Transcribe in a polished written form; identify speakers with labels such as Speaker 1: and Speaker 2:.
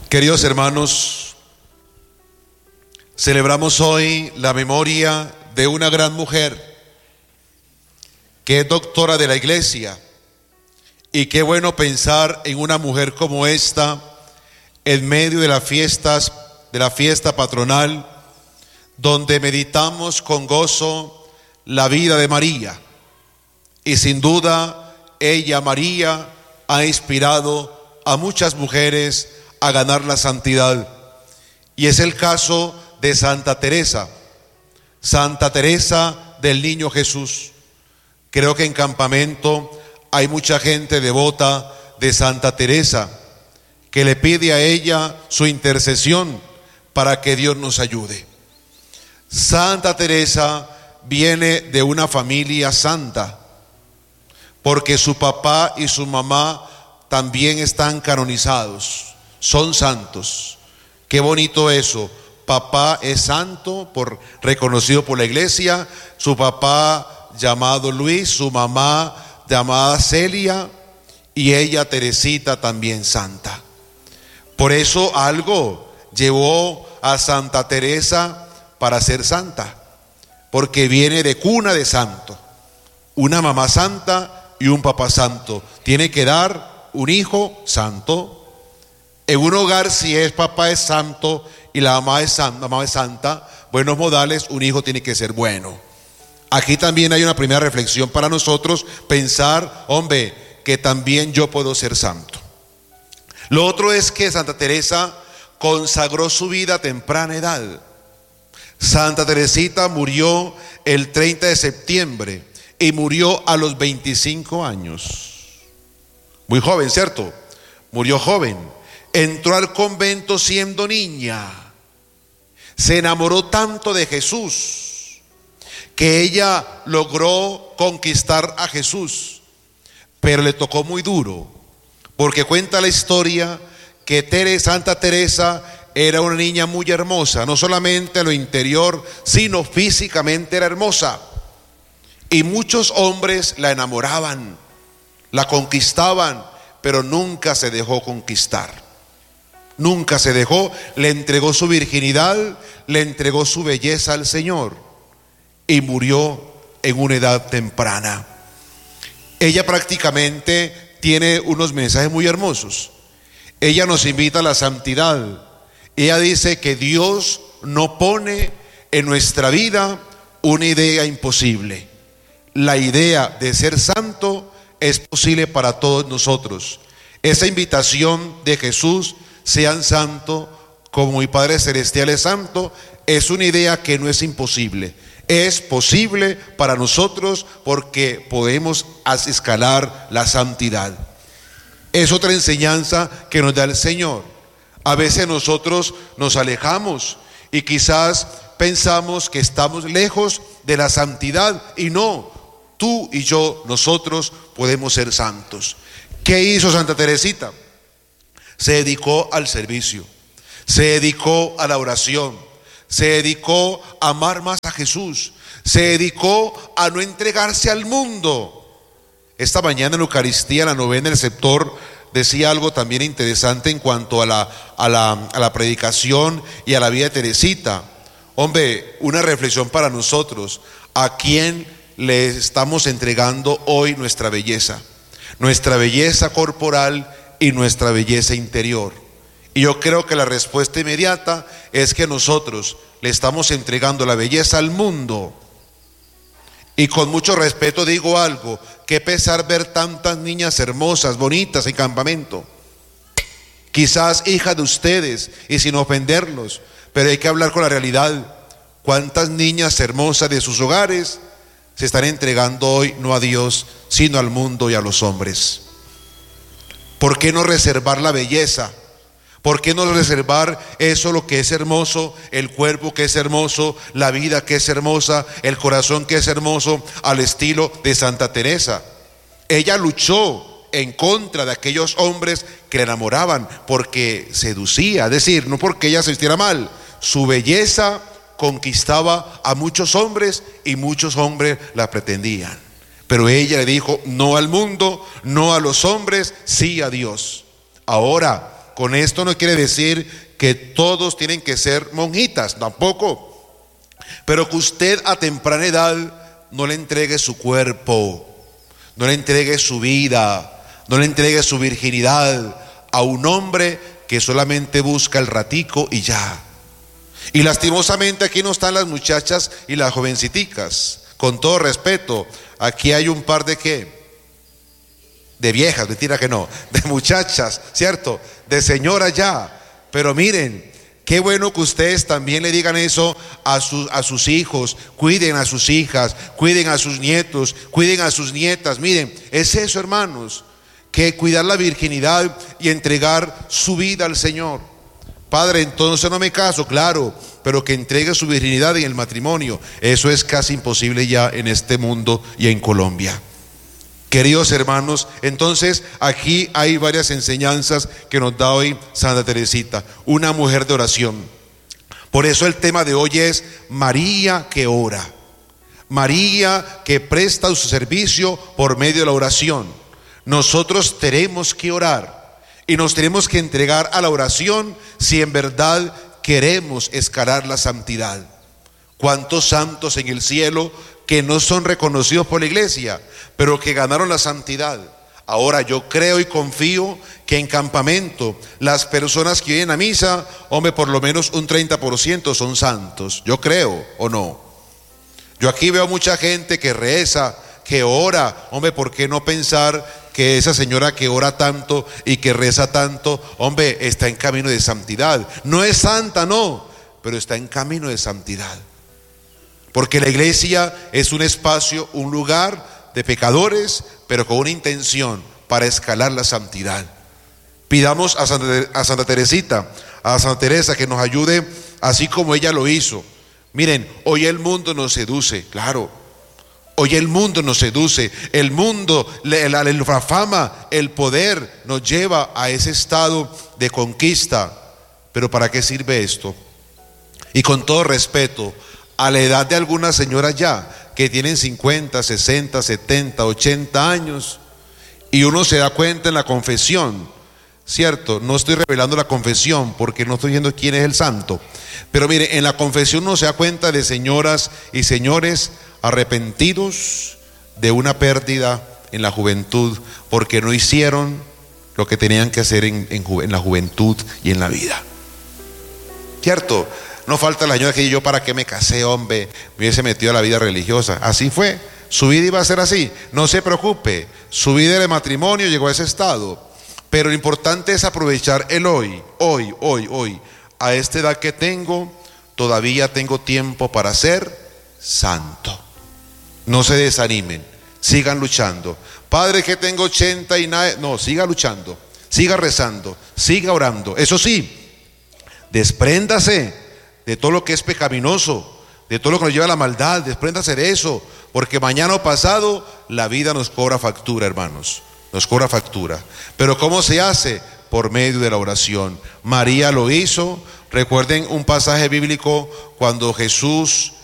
Speaker 1: Queridos hermanos, celebramos hoy la memoria de una gran mujer que es doctora de la Iglesia, y qué bueno pensar en una mujer como esta en medio de las fiestas, de la fiesta patronal, donde meditamos con gozo la vida de María. Y sin duda ella, María, ha inspirado a muchas mujeres a ganar la santidad. Y es el caso de Santa Teresa del Niño Jesús. Creo que en Campamento hay mucha gente devota de Santa Teresa que le pide a ella su intercesión para que Dios nos ayude. Santa Teresa viene de una familia santa, porque su papá y su mamá también están canonizados, son santos. Qué bonito eso. Papá es santo, reconocido por la Iglesia, su papá llamado Luis, su mamá llamada Celia, y ella Teresita también santa. Por eso algo llevó a Santa Teresa para ser santa, porque viene de cuna de santo, una mamá santa y un papá santo. Tiene que dar un hijo santo. En un hogar, si es papá es santo y la mamá es santa, buenos modales, un hijo tiene que ser bueno. Aquí también hay una primera reflexión para nosotros, pensar, hombre, que también yo puedo ser santo. Lo otro es que Santa Teresa consagró su vida a temprana edad. Santa Teresita murió el 30 de septiembre y murió a los 25 años. Muy joven, ¿cierto? Murió joven. Entró al convento siendo niña. Se enamoró tanto de Jesús que ella logró conquistar a Jesús, pero le tocó muy duro, porque cuenta la historia que Santa Teresa era una niña muy hermosa, no solamente a lo interior, sino físicamente era hermosa, y muchos hombres la enamoraban, la conquistaban, pero nunca se dejó conquistar. Nunca se dejó, le entregó su virginidad, le entregó su belleza al Señor y murió en una edad temprana. Ella prácticamente tiene unos mensajes muy hermosos. Ella nos invita a la santidad. Ella dice que Dios no pone en nuestra vida una idea imposible. La idea de ser santo es posible para todos nosotros. Esa invitación de Jesús, sean santos como mi Padre Celestial es santo, es una idea que no es imposible. Es posible para nosotros porque podemos escalar la santidad. Es otra enseñanza que nos da el Señor. A veces nosotros nos alejamos y quizás pensamos que estamos lejos de la santidad, y no, tú y yo, nosotros podemos ser santos. ¿Qué hizo Santa Teresita? Se dedicó al servicio, se dedicó a la oración, se dedicó a amar más a Jesús, se dedicó a no entregarse al mundo. Esta mañana en la Eucaristía, en la novena del Septor, decía algo también interesante en cuanto a la predicación y a la vida de Teresita. Hombre, una reflexión para nosotros: ¿a quién le estamos entregando hoy nuestra belleza corporal y nuestra belleza interior? Y yo creo que la respuesta inmediata es que nosotros le estamos entregando la belleza al mundo. Y con mucho respeto digo algo: qué pesar ver tantas niñas hermosas, bonitas en Campamento, quizás hijas de ustedes, y sin ofenderlos, pero hay que hablar con la realidad. ¿Cuántas niñas hermosas de sus hogares se están entregando hoy no a Dios, sino al mundo y a los hombres? ¿Por qué no reservar la belleza? ¿Por qué no reservar eso, lo que es hermoso, el cuerpo que es hermoso, la vida que es hermosa, el corazón que es hermoso, al estilo de Santa Teresa? Ella luchó en contra de aquellos hombres que la enamoraban porque seducía, es decir, no porque ella se vistiera mal. Su belleza conquistaba a muchos hombres y muchos hombres la pretendían. Pero ella le dijo no al mundo, no a los hombres, sí a Dios. Ahora, Con esto no quiere decir que todos tienen que ser monjitas, tampoco. Pero que usted a temprana edad no le entregue su cuerpo, no le entregue su vida, no le entregue su virginidad a un hombre que solamente busca el ratico y ya. Y lastimosamente aquí no están las muchachas y las jovenciticas. Con todo respeto, aquí hay un par de ¿qué? De viejas, mentira que no, de muchachas, ¿cierto? De señoras ya. Pero miren, qué bueno que ustedes también le digan eso a sus hijos. Cuiden a sus hijas, cuiden a sus nietos, cuiden a sus nietas. Miren, es eso, hermanos, que cuidar la virginidad y entregar su vida al Señor. Padre, entonces no me caso, claro, pero que entregue su virginidad en el matrimonio. Eso es casi imposible ya en este mundo y en Colombia. Queridos hermanos, entonces aquí hay varias enseñanzas que nos da hoy Santa Teresita, una mujer de oración. Por eso el tema de hoy es María que ora, María que presta su servicio por medio de la oración. Nosotros tenemos que orar y nos tenemos que entregar a la oración si en verdad queremos escalar la santidad. ¿Cuántos santos en el cielo que no son reconocidos por la iglesia, pero que ganaron la santidad? Ahora yo creo y confío que en campamento las personas que vienen a misa, hombre, por lo menos un 30% son santos. Yo creo, ¿o no? Yo aquí veo mucha gente que reza, que ora. Hombre, ¿por qué no pensar que esa señora que ora tanto y que reza tanto, hombre, está en camino de santidad? No es santa, no, pero está en camino de santidad. Porque la iglesia es un espacio, un lugar de pecadores, pero con una intención para escalar la santidad. Pidamos a Santa Teresita, a Santa Teresa, que nos ayude así como ella lo hizo. Miren, hoy el mundo nos seduce, claro. Hoy el mundo nos seduce, el mundo, la fama, el poder nos lleva a ese estado de conquista. Pero ¿para qué sirve esto? Y con todo respeto, a la edad de algunas señoras ya, que tienen 50, 60, 70, 80 años, y uno se da cuenta en la confesión, ¿cierto? No estoy revelando la confesión porque no estoy viendo quién es el santo, pero mire, en la confesión uno se da cuenta de señoras y señores arrepentidos de una pérdida en la juventud, porque no hicieron lo que tenían que hacer en la juventud y en la vida, ¿cierto? No falta la señora que dice: yo para qué me casé, hombre, me hubiese metido a la vida religiosa. Así fue, su vida iba a ser así. No se preocupe, su vida de matrimonio llegó a ese estado. Pero lo importante es aprovechar el hoy. A esta edad que tengo, todavía tengo tiempo para ser santo. No se desanimen, sigan luchando. Padre, que tengo 80 y nada. No, siga luchando, siga rezando, siga orando. Eso sí, despréndase de todo lo que es pecaminoso, de todo lo que nos lleva a la maldad. Despréndase de eso, porque mañana o pasado la vida nos cobra factura, hermanos, nos cobra factura. Pero ¿cómo se hace? Por medio de la oración. María lo hizo. Recuerden un pasaje bíblico cuando Jesús